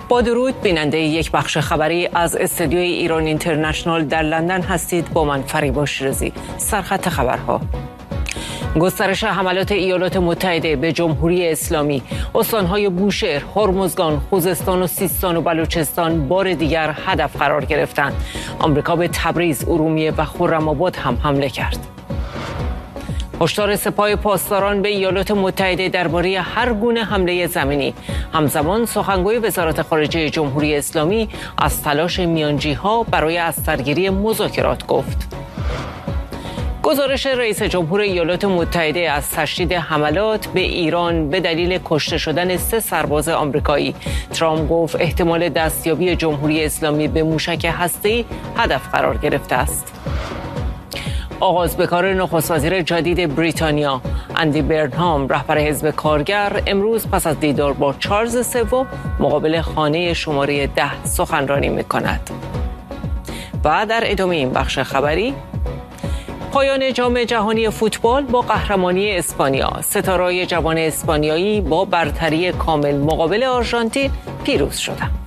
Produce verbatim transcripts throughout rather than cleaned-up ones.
با درود بیننده یک بخش خبری از استودیوی ایران اینترنشنال در لندن هستید. با من فریبا شیرازی. سرخط خبرها: گسترش حملات ایالات متحده به جمهوری اسلامی، استانهای بوشهر، هرمزگان، خوزستان و سیستان و بلوچستان بار دیگر هدف قرار گرفتند. آمریکا به تبریز، ارومیه و خرم‌آباد هم حمله کرد. هشدار سپاه پاسداران به ایالات متحده درباره هر گونه حمله زمینی. همزمان سخنگوی وزارت خارجه جمهوری اسلامی از تلاش میانجی‌ها برای از سرگیری مذاکرات گفت. گزارش رئیس جمهور ایالات متحده از تشدید حملات به ایران به دلیل کشته شدن سه سرباز آمریکایی. ترامپ گفت احتمال دستیابی جمهوری اسلامی به موشک هسته‌ای هدف قرار گرفته است. آغاز به کار نخست وزیر جدید بریتانیا اندی برنهام، رهبر حزب کارگر، امروز پس از دیدار با چارلز سوم مقابل خانه شماره ده سخنرانی می‌کند. و در ادامه این بخش خبری، پایان جام جهانی فوتبال با قهرمانی اسپانیا. ستاره‌های جوان اسپانیایی با برتری کامل مقابل آرژانتین پیروز شدند.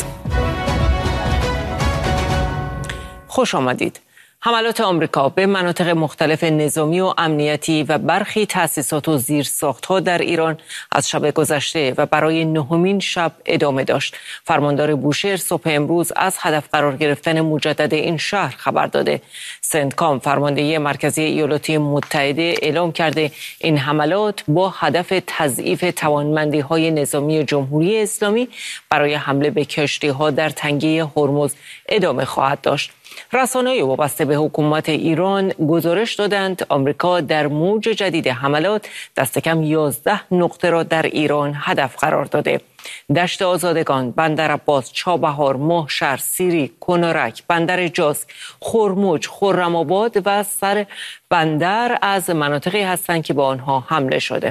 خوش آمدید. حملات آمریکا به مناطق مختلف نظامی و امنیتی و برخی تأسیسات و زیرساخت‌ها در ایران از شب گذشته و برای نهمین شب ادامه داشت. فرماندار بوشهر صبح امروز از هدف قرار گرفتن مجدد این شهر خبر داده. سنتکام، فرماندهی مرکزی ایالات متحده، اعلام کرده این حملات با هدف تضعیف توانمندی‌های نظامی جمهوری اسلامی برای حمله به کشتی‌ها در تنگه هرمز ادامه خواهد داشت. رسانه‌های وابسته به حکومت ایران گزارش دادند آمریکا در موج جدید حملات دست کم یازده نقطه را در ایران هدف قرار داده. دشت آزادگان، بندرعباس، چابهار، ماهشهر، سیری، کنارک، بندر جاسک، خرموج، خرم‌آباد و سر بندر از مناطقی هستند که به آنها حمله شده.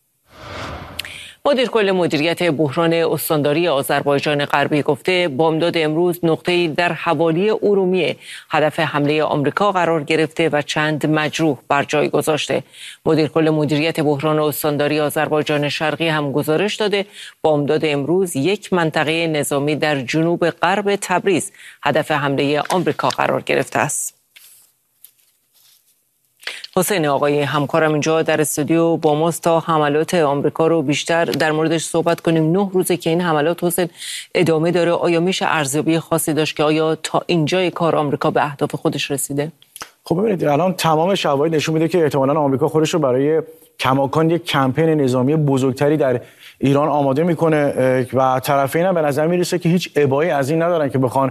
مدیر کل مدیریت بحران استانداری آذربایجان غربی گفته بامداد امروز نقطه‌ای در حوالی ارومیه هدف حمله آمریکا قرار گرفته و چند مجروح بر جای گذاشته. مدیر کل مدیریت بحران استانداری آذربایجان شرقی هم گزارش داده بامداد امروز یک منطقه نظامی در جنوب غرب تبریز هدف حمله آمریکا قرار گرفته است. حسین آقایی، همکارم اینجا در استودیو با ماست تا حملات آمریکا رو بیشتر در موردش صحبت کنیم. نه روزه که این حملات حسین ادامه داره. آیا میشه ارزیابی خاصی داشت که آیا تا اینجای کار آمریکا به اهداف خودش رسیده؟ خب ببینید الان تمام شواهد نشون میده که احتمالاً آمریکا خودش رو برای کماکان یک کمپین نظامی بزرگتری در ایران آماده میکنه و طرفین هم به نظر میرسه که هیچ ابایی از این ندارن که بخوان